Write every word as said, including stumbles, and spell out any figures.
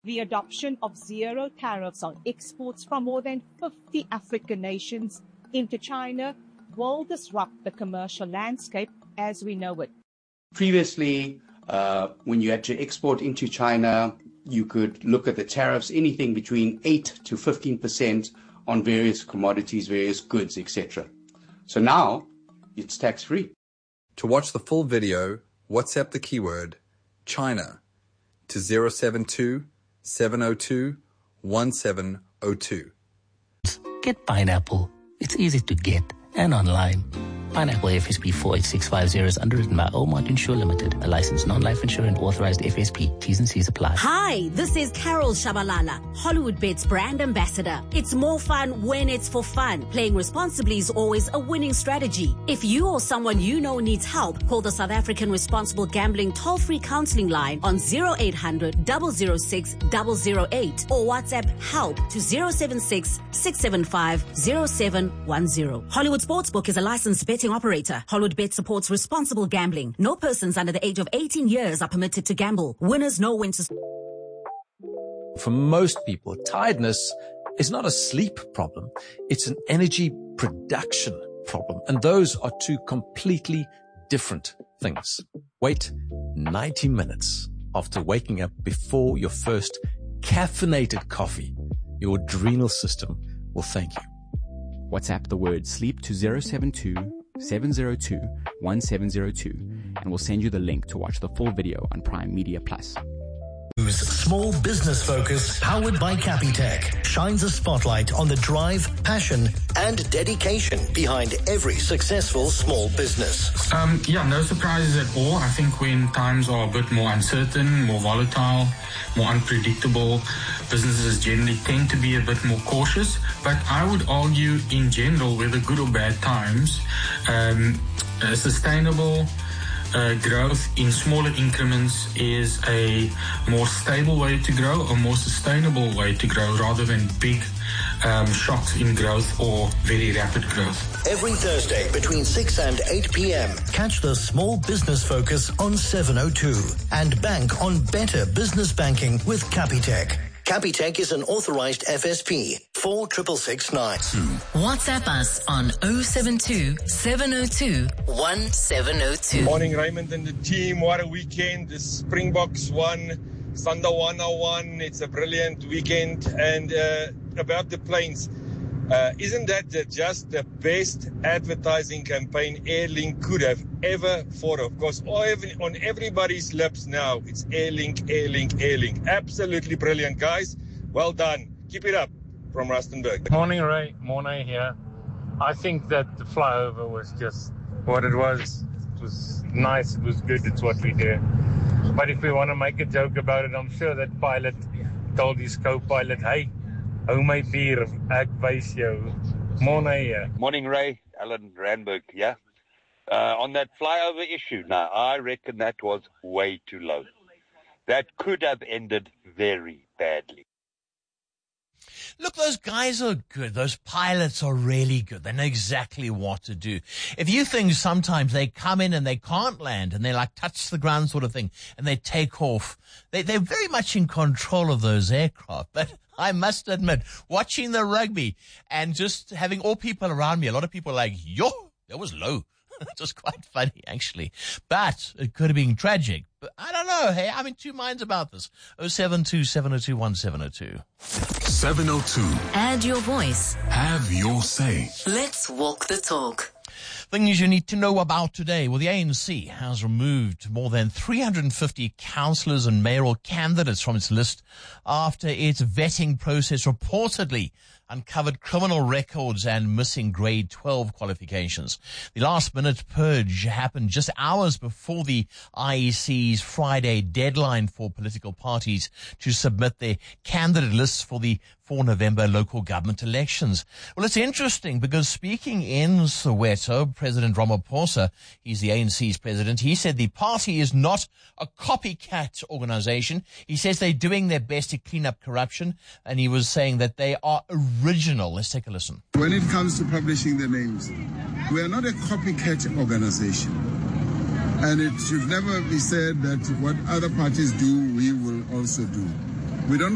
The adoption of zero tariffs on exports from more than fifty African nations into China will disrupt the commercial landscape as we know it. Previously, uh, when you had to export into China, you could look at the tariffs, anything between eight to fifteen percent on various commodities, various goods, et cetera. So now it's tax-free. To watch the full video, WhatsApp the keyword China to zero seven two, seven zero two, one seven zero two. Get Pineapple. It's easy to get and online. Pineapple F S P four eight six five zero is underwritten by Omart Insure Limited, a licensed non-life insurance authorized F S P. T's and C's apply. Hi, this is Carol Shabalala, Hollywoodbets brand ambassador. It's more fun when it's for fun. Playing responsibly is always a winning strategy. If you or someone you know needs help, call the South African Responsible Gambling toll-free counseling line on zero eight hundred, double oh six, double oh eight or WhatsApp help to zero seven six, six seven five, zero seven one zero. Hollywood Sportsbook is a licensed betting operator. Hollywoodbet supports responsible gambling. No persons under the age of eighteen years are permitted to gamble. Winners know when to... For most people, tiredness is not a sleep problem. It's an energy production problem. And those are two completely different things. Wait ninety minutes after waking up before your first caffeinated coffee. Your adrenal system will thank you. WhatsApp the word sleep to zero seven two, seven zero two, one seven zero two and we'll send you the link to watch the full video on Prime Media Plus. Small Business Focus, powered by Capitec, shines a spotlight on the drive, passion, and dedication behind every successful small business. Um, yeah, no surprises at all. I think when times are a bit more uncertain, more volatile, more unpredictable, businesses generally tend to be a bit more cautious. But I would argue, in general, whether good or bad times, um, uh, sustainable Uh, growth in smaller increments is a more stable way to grow, a more sustainable way to grow, rather than big um, shocks in growth or very rapid growth. Every Thursday between six and eight p.m. catch the Small Business Focus on seven oh two and bank on better business banking with Capitec. Capitec is an authorized F S P. four six six nine. WhatsApp us on oh seven two, seven oh two, one seven oh two. Morning, Raymond and the team. What a weekend. The Springboks won. Thunder one oh one. It's a brilliant weekend. And uh, about the planes, uh, isn't that the, just the best advertising campaign Airlink could have ever thought of? Because on everybody's lips now, it's Airlink, Airlink, Airlink. Absolutely brilliant, guys. Well done. Keep it up. From Rustenburg. Morning, Ray. Morning here. I think that the flyover was just what it was. It was nice. It was good. It's what we do. But if we want to make a joke about it, I'm sure that pilot told his co-pilot, hey, hou my bier, ek wys jou. Morning here. Morning, Ray. Alan Randburg, yeah? Uh, on that flyover issue, now, I reckon that was way too low. That could have ended very badly. Look, those guys are good. Those pilots are really good. They know exactly what to do. If you think sometimes they come in and they can't land and they like touch the ground sort of thing and they take off, they, they're very much in control of those aircraft. But I must admit, watching the rugby and just having all people around me, a lot of people are like, yo, that was low. It was quite funny, actually. But it could have been tragic. But I don't know. Hey, I'm in two minds about this. oh seven two, seven oh two, one seven oh two. seven oh two. Add your voice. Have your say. Let's walk the talk. Things you need to know about today. Well, the A N C has removed more than three hundred fifty councillors and mayoral candidates from its list after its vetting process reportedly uncovered criminal records and missing grade twelve qualifications. The last-minute purge happened just hours before the I E C's Friday deadline for political parties to submit their candidate lists for the four November local government elections. Well, it's interesting because speaking in Soweto, President Ramaphosa, he's the A N C's president, he said the party is not a copycat organization. He says they're doing their best to clean up corruption, and he was saying that they are original. Let's take a listen. When it comes to publishing the names, we are not a copycat organization. And it should never be said that what other parties do, we will also do. We don't